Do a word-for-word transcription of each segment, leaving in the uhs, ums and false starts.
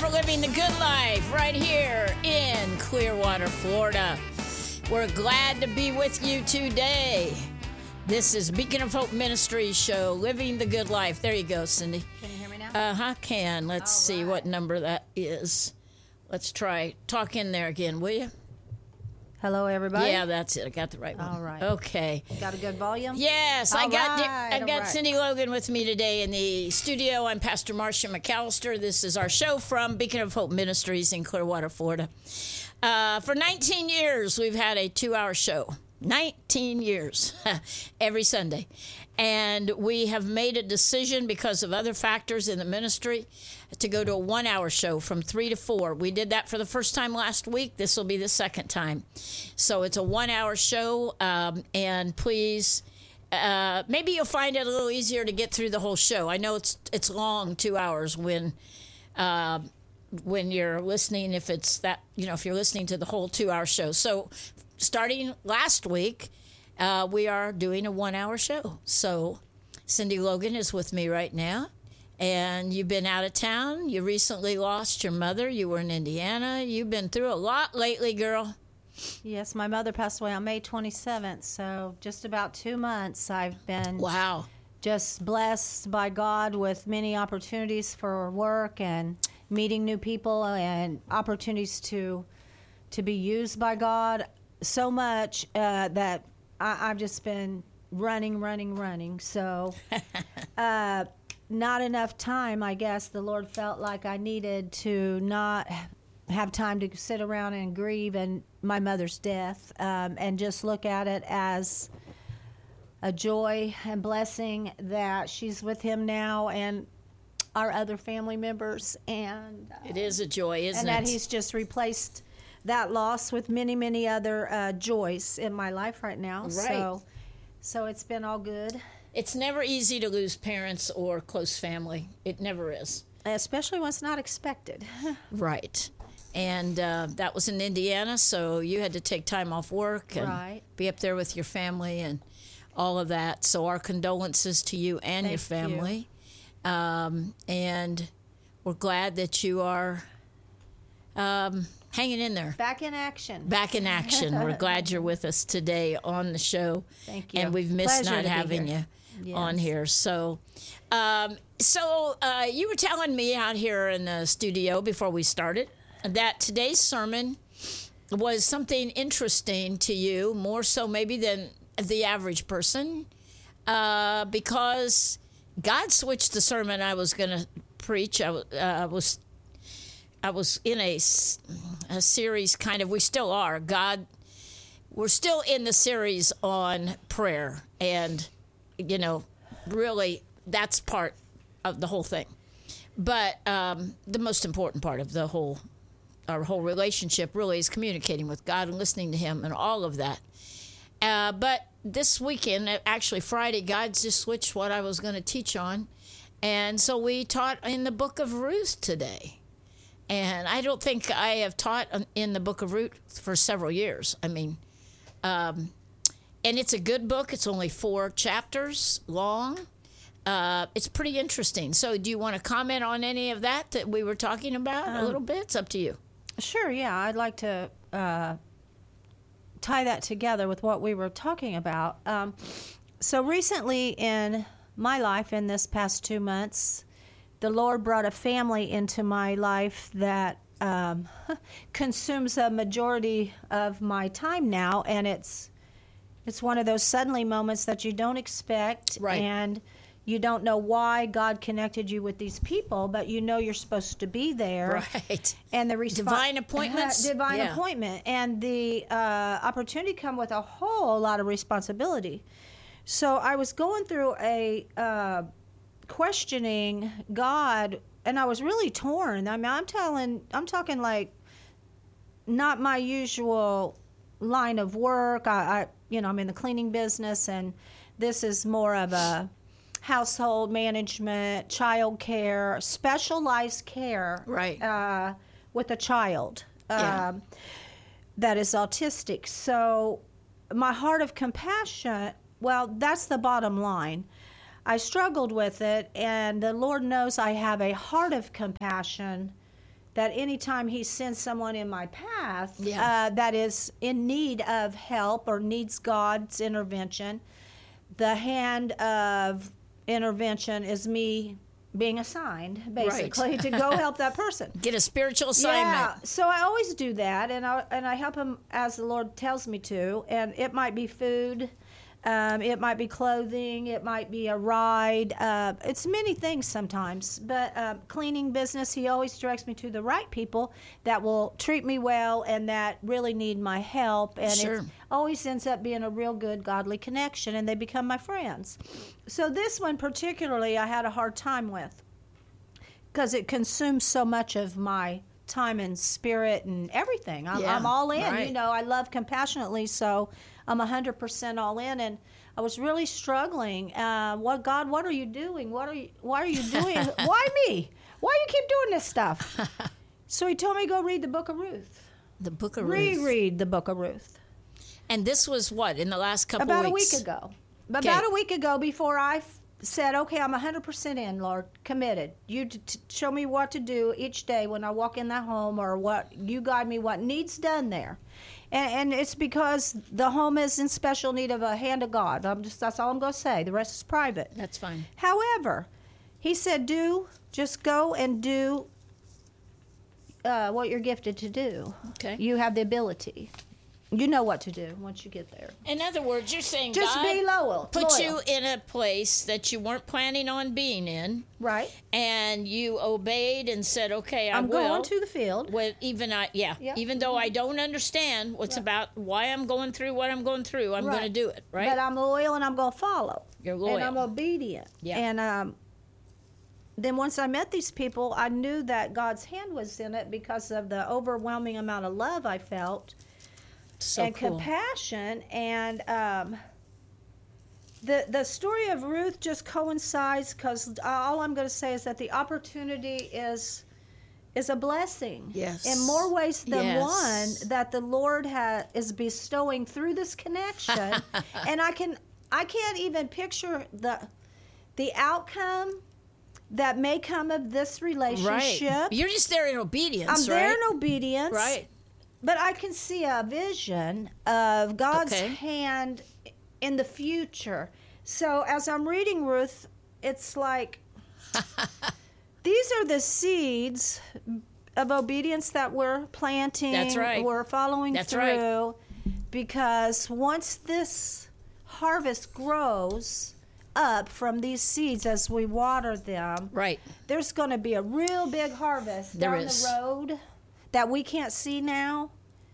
for living the good life right here in Clearwater, Florida. We're glad to be with you today. This is Beacon of Hope Ministries show, Living the Good Life. There you go, Cindy. Can you hear me now? Uh-huh, can. Let's All see right. what number that is. Let's try. Talk in there again, will you? Hello, everybody. Yeah, that's it. I got the right one. All right. Okay. Got a good volume? Yes, I All got right, I all got right. Cindy Logan with me today in the studio. I'm Pastor Marcia McAllister. This is our show from Beacon of Hope Ministries in Clearwater, Florida. Uh, for nineteen years, we've had a two-hour show. nineteen years, every Sunday. And we have made a decision because of other factors in the ministry to go to a one-hour show from three to four. We did that for the first time last week. This will be the second time. So it's a one-hour show, um, and please, uh, maybe you'll find it a little easier to get through the whole show. I know it's it's long, two hours when uh, when you're listening, if it's that, you know, if you're listening to the whole two-hour show. So starting last week, uh, we are doing a one-hour show. So Cindy Logan is with me right now. And you've been out of town. You recently lost your mother. You were in Indiana. You've been through a lot lately, girl. Yes, my mother passed away on May twenty-seventh, so just about two months I've been Wow. just blessed by God with many opportunities for work and meeting new people and opportunities to to be used by God. So much uh, that I, I've just been running, running, running. So uh, not enough time, I guess. The Lord felt like I needed to not have time to sit around and grieve and my mother's death, um, and just look at it as a joy and blessing that she's with him now and our other family members, and uh, It is a joy, isn't and it? that he's just replaced that loss with many, many other uh, joys in my life right now. Right. So, so it's been all good, It's never easy to lose parents or close family. It never is. especially when it's not expected. Right. And uh, that was in Indiana, so you had to take time off work and Right. be up there with your family and all of that. So our condolences to you and your Thank you. family. Um, and we're glad that you are um, hanging in there. Back in action. Back in action. We're glad you're with us today on the show. Thank you. And we've missed Pleasure not to be having here. you on Yes. here. So, um, so uh, you were telling me out here in the studio before we started that today's sermon was something interesting to you, more so maybe than the average person, uh, because God switched the sermon I was going to preach. I w- uh, was I was in a, s- a series, kind of. We still are. God, we're still in the series on prayer, and you know, really, that's part of the whole thing. But um, the most important part of the whole, our whole relationship, really, is communicating with God and listening to Him and all of that. Uh, but this weekend, actually Friday, God just switched what I was going to teach on. And so we taught in the book of Ruth today. And I don't think I have taught in the book of Ruth for several years. I mean, um, and it's a good book. It's only four chapters long. Uh, it's pretty interesting. So do you want to comment on any of that that we were talking about Um, a little bit? It's up to you. Sure, yeah. I'd like to uh, tie that together with what we were talking about. Um, so recently in my life, in this past two months, the Lord brought a family into my life that um, consumes a majority of my time now, and it's it's one of those suddenly moments that you don't expect, Right. and you don't know why God connected you with these people, but you know you're supposed to be there. Right. And the response, Divine appointments? divine Yeah. appointment, and the uh, opportunity come with a whole lot of responsibility. So I was going through a uh, questioning God, and I was really torn. I mean, I'm telling, I'm talking like not my usual line of work. I, I you know, I'm in the cleaning business, and this is more of a household management, child care, specialized care, Right. uh, with a child Yeah. um, that is autistic. So my heart of compassion, well, that's the bottom line. I struggled with it, and the Lord knows I have a heart of compassion that anytime he sends someone in my path Yeah. uh, that is in need of help or needs God's intervention, the hand of intervention is me being assigned, basically, Right. to go help that person. Get a spiritual assignment. Yeah, so I always do that, and I and I help him as the Lord tells me to, and it might be food, um, it might be clothing, it might be a ride. Uh, it's many things sometimes, but uh, cleaning business, he always directs me to the right people that will treat me well and that really need my help, and Sure. it always ends up being a real good godly connection, and they become my friends. So this one particularly, I had a hard time with, because it consumes so much of my time and spirit and everything. I'm, Yeah, I'm all in. right. You know, I love compassionately, so I'm one hundred percent all in. And I was really struggling. Uh, what God? What are you doing? What are you? Why are you doing? Why me? Why you keep doing this stuff? So he told me to go read the Book of Ruth. The Book of Ruth. Reread the Book of Ruth. And this was what, in the last couple About weeks? a week ago. About Okay. a week ago, before I f- said, okay, I'm one hundred percent in, Lord, committed. You t- t- show me what to do each day when I walk in that home, or what you guide me, what needs done there. And, and it's because the home is in special need of a hand of God. I'm just That's all I'm going to say. The rest is private. That's fine. However, he said, do, just go and do uh, what you're gifted to do. Okay. You have the ability. You know what to do once you get there. In other words, you're saying Just God be loyal. put loyal. you in a place that you weren't planning on being in, Right. and you obeyed and said, "Okay, I I'm will." going to the field. Well, even I, yeah, Yep. even though I don't understand what's Right. about why I'm going through what I'm going through, I'm Right. going to do it. Right? But I'm loyal and I'm going to follow. You're loyal. And I'm obedient. Yeah. And um, then once I met these people, I knew that God's hand was in it because of the overwhelming amount of love I felt so and cool. compassion. And um, the the story of Ruth just coincides because all I'm going to say is that the opportunity is is a blessing. Yes. In more ways than Yes. one that the Lord ha- is bestowing through this connection. And I can I can't even picture the the outcome that may come of this relationship. Right. You're just there in obedience, I'm right? there in obedience. Right. But I can see a vision of God's Okay. hand in the future. So as I'm reading Ruth, it's like these are the seeds of obedience that we're planting. That's right. We're following That's right. through. Because once this harvest grows up from these seeds as we water them, Right. there's going to be a real big harvest There down is. the road that we can't see now.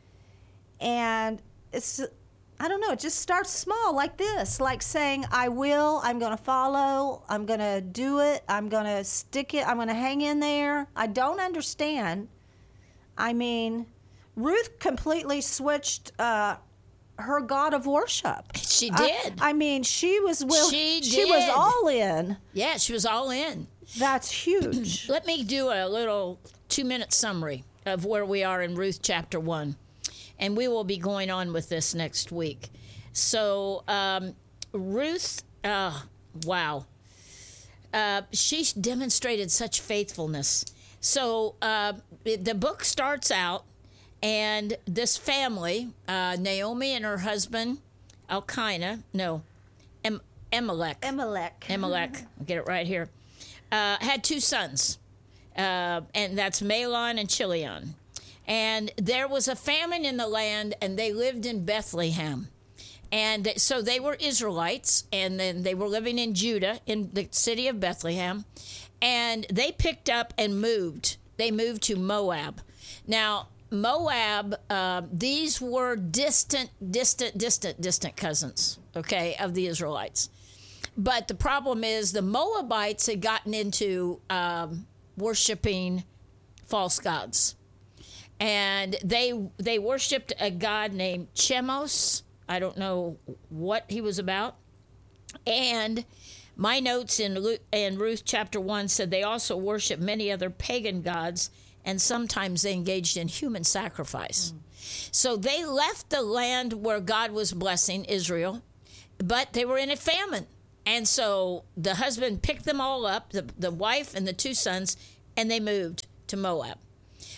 And it's, I don't know, it just starts small like this, like saying, I will, I'm going to follow, I'm going to do it, I'm going to stick it, I'm going to hang in there. I don't understand. I mean, Ruth completely switched uh, her God of worship. She I- did. I, mean, she was will. She was did. all in. Yeah, she was all in. That's huge. Let me do a little two-minute summary of where we are in Ruth chapter one. And we will be going on with this next week. So, um, Ruth, uh, wow. Uh, she demonstrated such faithfulness. So, uh, it- the book starts out, and this family, uh, Naomi and her husband, Elkanah, no, em- Emelech. Emelech. Emelech, I'll get it right here, uh, had two sons, uh, and that's Mahlon and Chilion. And there was a famine in the land, and they lived in Bethlehem. And so they were Israelites, and then they were living in Judah, in the city of Bethlehem. And they picked up and moved. They moved to Moab. Now, Moab, uh, these were distant, distant, distant, distant cousins, okay, of the Israelites. But the problem is the Moabites had gotten into um, worshiping false gods. And they they worshipped a god named Chemos. I don't know what he was about. And my notes in, Lu- in Ruth chapter one said they also worshiped many other pagan gods, and sometimes they engaged in human sacrifice. Mm. So they left the land where God was blessing Israel, but they were in a famine. And so the husband picked them all up, the, the wife and the two sons, and they moved to Moab.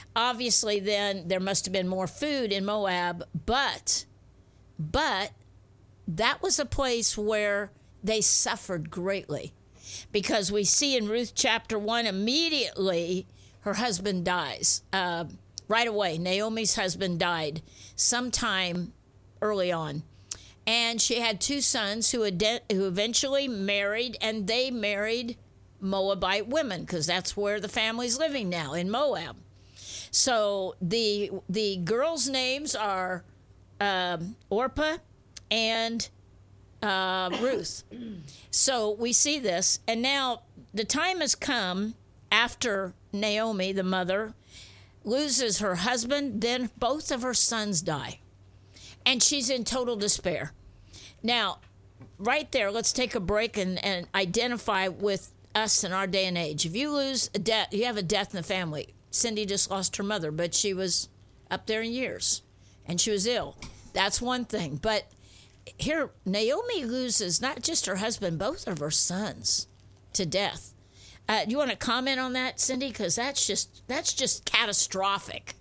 obviously then there must have been more food in Moab, but but that was a place where they suffered greatly, because we see in Ruth chapter one, immediately her husband dies. Uh, right away, Naomi's husband died sometime early on. And she had two sons who, ad- who eventually married, and they married Moabite women, because that's where the family's living now, in Moab. So the the girls' names are um, Orpah and uh, Ruth. So we see this, and now the time has come after Naomi, the mother, loses her husband, then both of her sons die, and she's in total despair. Now, right there, let's take a break and, and identify with us in our day and age. If you lose a death, you have a death in the family. Cindy just lost her mother, but she was up there in years, and she was ill. That's one thing. But here, Naomi loses not just her husband, both of her sons to death. Uh, you want to comment on that, Cindy? Because that's just that's just catastrophic.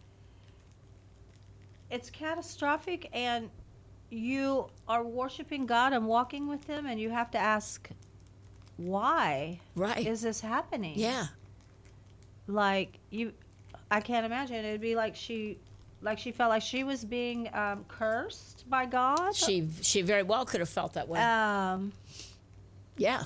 It's catastrophic, and you are worshiping God and walking with Him, and you have to ask, why Right. is this happening? Yeah. Like, you, I can't imagine. It'd be like she, like she felt like she was being um, cursed by God. She she very well could have felt that way. Um, yeah.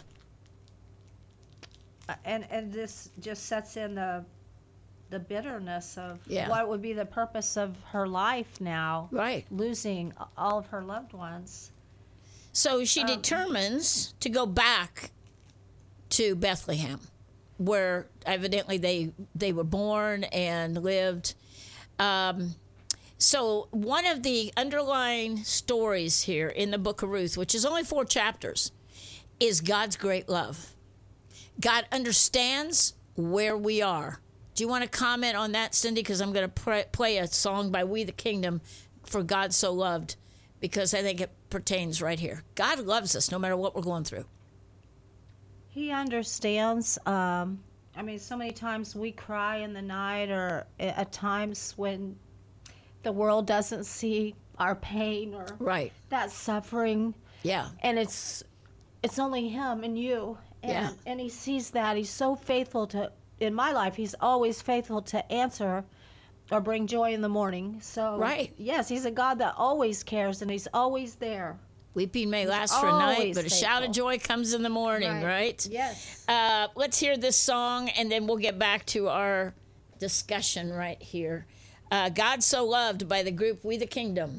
and and this just sets in the the bitterness of Yeah. what would be the purpose of her life now, Right. losing all of her loved ones. So she Um, determines to go back to Bethlehem, where evidently they they were born and lived. Um, so one of the underlying stories here in the book of Ruth, which is only four chapters, is God's great love. God understands where we are. Do you want to comment on that, Cindy? Because I'm going to pr- play a song by We the Kingdom, For God So Loved, because I think it pertains right here. God loves us no matter what we're going through. He understands. Um, I mean, so many times we cry in the night, or at times when the world doesn't see our pain or Right. that suffering, Yeah. and it's it's only Him and you, and Yeah. and He sees that. He's so faithful to. In my life, He's always faithful to answer or bring joy in the morning. So Right. yes, He's a God that always cares, and He's always there. Weeping may last for a night, always but a shout of faithful. joy comes in the morning, right? Right. Yes. Uh, let's hear this song, and then we'll get back to our discussion right here. Uh, God So Loved by the group We the Kingdom.